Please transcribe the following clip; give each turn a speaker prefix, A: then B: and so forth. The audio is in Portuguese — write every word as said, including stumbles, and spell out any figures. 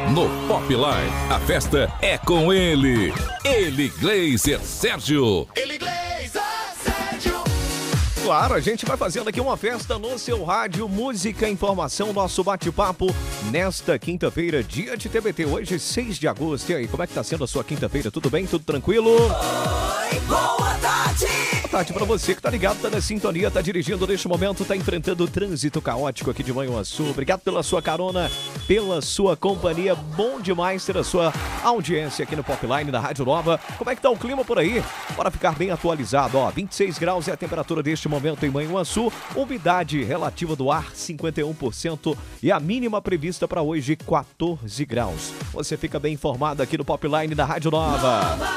A: No Popline, a festa é com ele. Ele, Glazer Sérgio.
B: Ele, Glazer Sérgio.
C: Claro, a gente vai fazendo aqui uma festa no seu rádio, música, informação, nosso bate-papo nesta quinta-feira, dia de T B T, hoje seis de agosto. E aí, como é que tá sendo a sua quinta-feira? Tudo bem? Tudo tranquilo?
B: Oi, boa tarde.
C: Boa tarde pra você que tá ligado, tá na sintonia, tá dirigindo neste momento, tá enfrentando o trânsito caótico aqui de Manhuaçu. Obrigado pela sua carona, pela sua companhia. Bom demais ter a sua audiência aqui no Popline da Rádio Nova. Como é que tá o clima por aí? Para ficar bem atualizado, ó, vinte e seis graus é a temperatura deste momento em Manhuaçu, umidade relativa do ar cinquenta e um por cento e a mínima prevista para hoje quatorze graus. Você fica bem informado aqui no Popline da Rádio Nova.